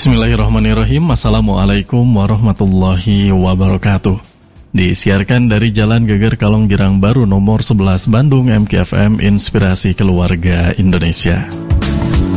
Bismillahirrahmanirrahim. Assalamualaikum warahmatullahi wabarakatuh. Disiarkan dari Jalan Geger Kalong Girang Baru nomor 11 Bandung, MKFM Inspirasi Keluarga Indonesia.